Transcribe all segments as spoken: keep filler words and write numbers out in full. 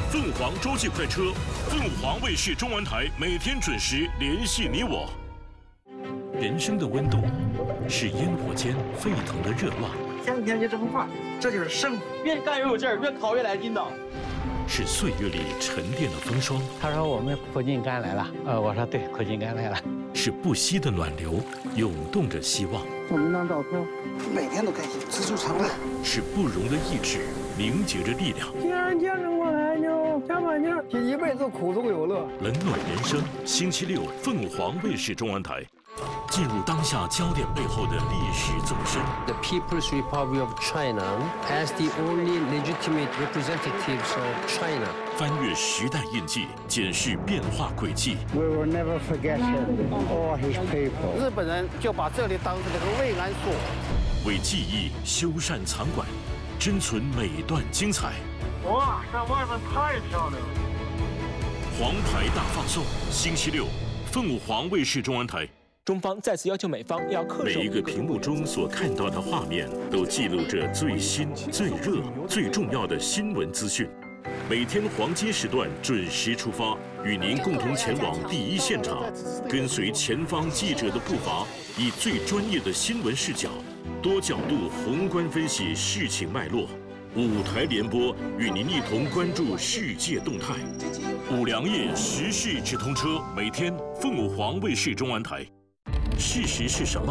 凤凰洲际快车，凤凰卫视中文台每天准时联系你我。人生的温度是烟火间沸腾的热浪， 天天就这么干，这就是生活。 越干越有劲儿，越烤越来劲道。 是岁月里沉淀的风霜。 他说我们苦尽甘来了，呃，我说对，苦尽甘来了。 是不息的暖流，涌动着希望。 我们那照片，每天都开心，知足常乐。 是不容的意志，凝结着力量。 既然坚持过来，就加把劲儿，一辈子苦中有乐。 冷暖人生，星期六凤凰卫视中文台。进入当下焦点背后的历史纵深。 The People's Republic of China as the only legitimate representatives of China. 翻越时代印记，检视变化轨迹。 We will never forget him or his people. 日本人就把这里当成了个慰安所。 为记忆修缮藏馆，珍存每段精彩。 哇，这外面太漂亮了！ 黄牌大放送，星期六，凤凰卫视中文台。 中方再次要求美方要恪守。 每一个屏幕中所看到的画面，都记录着最新、最热、最重要的新闻资讯。每天黄金时段准时出发，与您共同前往第一现场，跟随前方记者的步伐，以最专业的新闻视角，多角度宏观分析事情脉络。五台联播，与您一同关注世界动态。五粮液时事直通车，每天凤凰卫视中文台。事实是什么？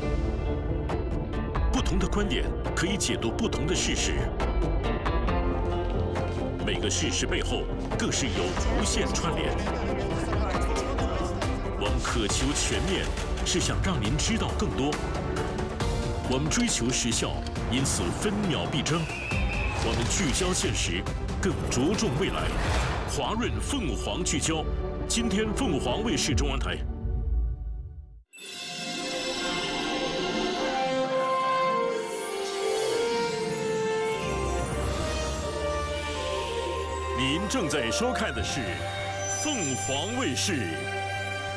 不同的观点可以解读不同的事实。每个事实背后更是有无限串联。我们渴求全面，是想让您知道更多。我们追求时效，因此分秒必争。我们聚焦现实，更着重未来。华润凤凰聚焦，今天凤凰卫视中文台。您正在收看的是凤凰卫视